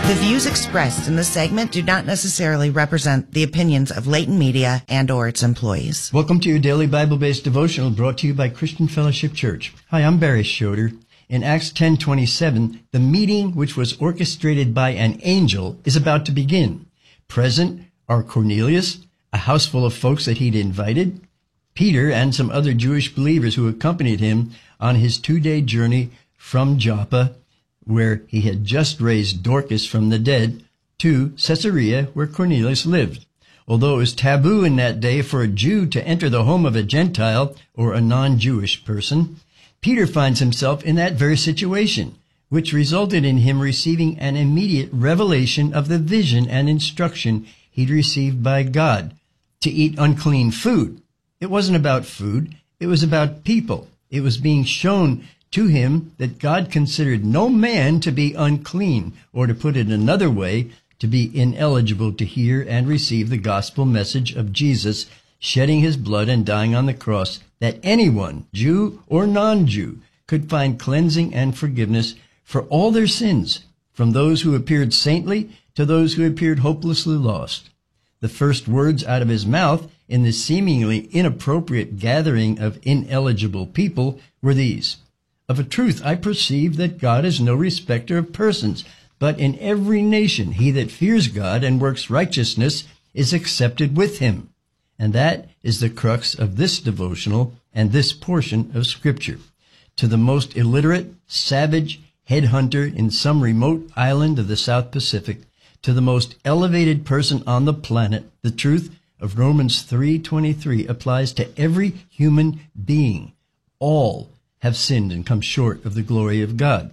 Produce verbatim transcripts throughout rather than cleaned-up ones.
The views expressed in this segment do not necessarily represent the opinions of Layton Media and or its employees. Welcome to your daily Bible-based devotional brought to you by Christian Fellowship Church. Hi, I'm Barry Schroeder. In Acts ten twenty-seven, the meeting, which was orchestrated by an angel, is about to begin. Present are Cornelius, a house full of folks that he'd invited, Peter, and some other Jewish believers who accompanied him on his two-day journey from Joppa, where he had just raised Dorcas from the dead, to Caesarea, where Cornelius lived. Although it was taboo in that day for a Jew to enter the home of a Gentile or a non-Jewish person, Peter finds himself in that very situation, which resulted in him receiving an immediate revelation of the vision and instruction he'd received by God to eat unclean food. It wasn't about food. It was about people. It was being shown to him that God considered no man to be unclean, or to put it another way, to be ineligible to hear and receive the gospel message of Jesus shedding his blood and dying on the cross, that anyone, Jew or non-Jew, could find cleansing and forgiveness for all their sins, from those who appeared saintly to those who appeared hopelessly lost. The first words out of his mouth in this seemingly inappropriate gathering of ineligible people were these: "Of a truth I perceive that God is no respecter of persons, but in every nation he that fears God and works righteousness is accepted with him." And that is the crux of this devotional and this portion of Scripture. To the most illiterate, savage headhunter in some remote island of the South Pacific, to the most elevated person on the planet, the truth of Romans three twenty-three applies to every human being. All have sinned and come short of the glory of God.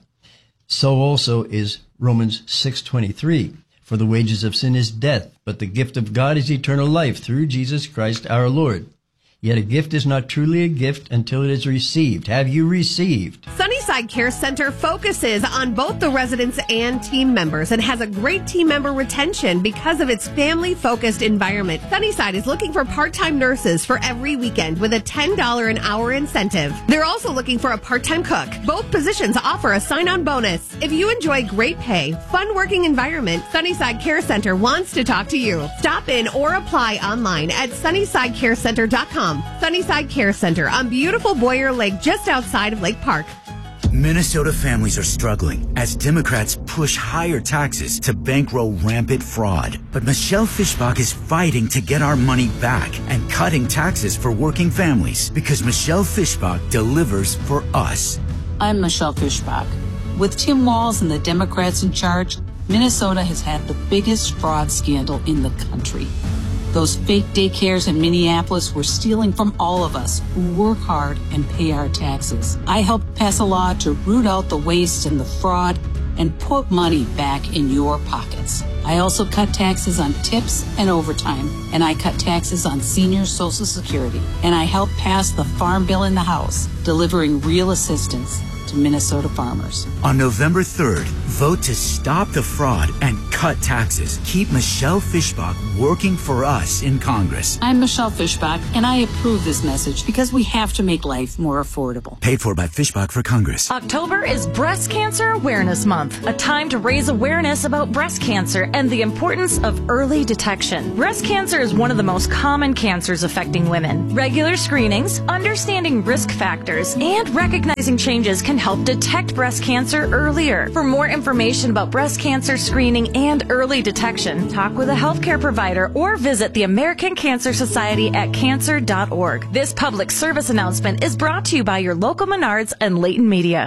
So also is Romans six twenty-three. For the wages of sin is death, but the gift of God is eternal life through Jesus Christ our Lord. Yet a gift is not truly a gift until it is received. Have you received? Sunnyside Care Center focuses on both the residents and team members and has a great team member retention because of its family-focused environment. Sunnyside is looking for part-time nurses for every weekend with a ten dollars an hour incentive. They're also looking for a part-time cook. Both positions offer a sign-on bonus. If you enjoy great pay, fun working environment, Sunnyside Care Center wants to talk to you. Stop in or apply online at sunnyside care center dot com. Sunnyside Care Center on beautiful Boyer Lake, just outside of Lake Park. Minnesota families are struggling as Democrats push higher taxes to bankroll rampant fraud. But Michelle Fischbach is fighting to get our money back and cutting taxes for working families, because Michelle Fischbach delivers for us. I'm Michelle Fischbach. With Tim Walz and the Democrats in charge, Minnesota has had the biggest fraud scandal in the country. Those fake daycares in Minneapolis were stealing from all of us who work hard and pay our taxes. I helped pass a law to root out the waste and the fraud and put money back in your pockets. I also cut taxes on tips and overtime, and I cut taxes on senior Social Security. And I helped pass the Farm Bill in the House, delivering real assistance to Minnesota farmers. On November third, vote to stop the fraud and cut taxes. Keep Michelle Fischbach working for us in Congress. I'm Michelle Fischbach, and I approve this message because we have to make life more affordable. Paid for by Fischbach for Congress. October is Breast Cancer Awareness Month, a time to raise awareness about breast cancer and the importance of early detection. Breast cancer is one of the most common cancers affecting women. Regular screenings, understanding risk factors, and recognizing changes can help detect breast cancer earlier. For more information about breast cancer screening and early detection, talk with a healthcare provider or visit the American Cancer Society at cancer dot org. This public service announcement is brought to you by your local Menards and Layton Media.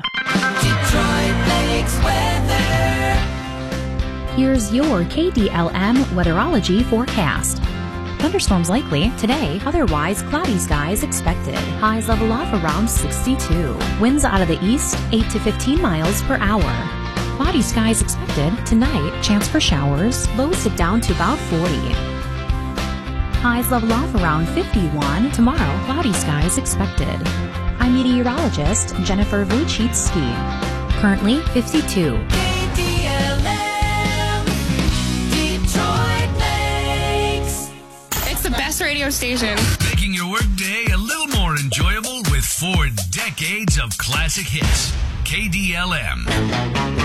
Detroit Lakes weather. Here's your K D L M weatherology forecast. Thunderstorms likely today, otherwise cloudy skies expected. Highs level off around sixty-two. Winds out of the east, eight to fifteen miles per hour. Cloudy skies expected tonight, chance for showers. Lows dip down to about forty. Highs level off around fifty-one. Tomorrow, cloudy skies expected. I'm meteorologist Jennifer Wojcicki. Currently fifty-two. K D L M, Detroit Lakes. It's the best radio station. Making your workday a little more enjoyable with four decades of classic hits. K D L M.